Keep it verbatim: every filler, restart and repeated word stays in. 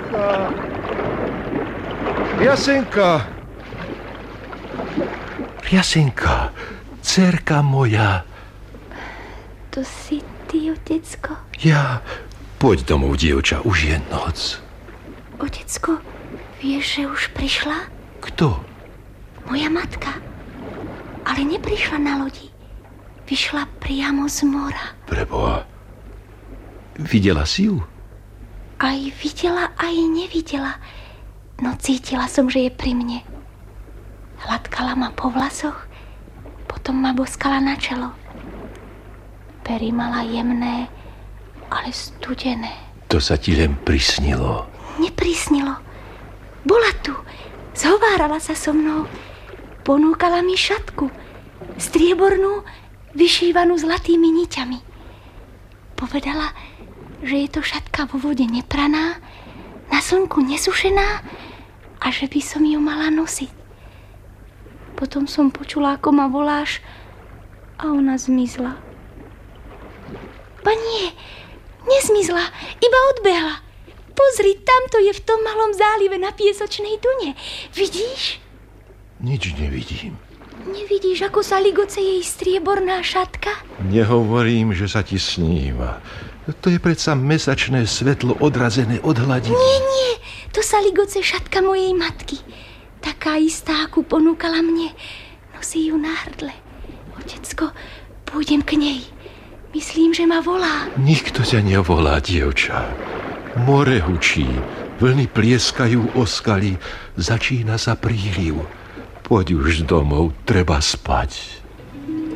Jasenka! Jasenka! Jasenka, dcerka moja. To si ty, otecko? Ja. Poď domov, dievča, už je noc. Otecko, vieš, že už prišla? Kto? Moja matka. Ale neprišla na lodi. Vyšla priamo z mora. Preboha. Videla si ju? Aj videla, aj nevidela. No cítila som, že je pri mne. Hladkala ma po vlasoch, potom ma boskala na čelo. Pery mala jemné, ale studené. To sa ti len prisnilo. Neprisnilo. Bola tu. Zhovárala sa so mnou. Ponúkala mi šatku. Striebornú, vyšívanú zlatými niťami. Povedala, že je to šatka vo vode nepraná, na slnku nesušená a že by som ju mala nosiť. Potom som počula, ako ma voláš a ona zmizla. Ba nie, nezmizla, iba odbehla. Pozri, tamto je v tom malom zálive na piesočnej dune. Vidíš? Nič nevidím. Nevidíš, ako sa ligoce jej strieborná šatka? Nehovorím, že sa ti sníva. To je predsa mesačné svetlo odrazené od hladiny. Nie, nie, to sa ligoce šatka mojej matky. Taká istá, akú ponúkala mne. Nosí ju na hrdle. Otecko, pôjdem k nej. Myslím, že ma volá. Nikto ťa nevolá, dievča. More hučí, vlny plieskajú o skaly, začína sa príliv. Poď už domov, treba spať.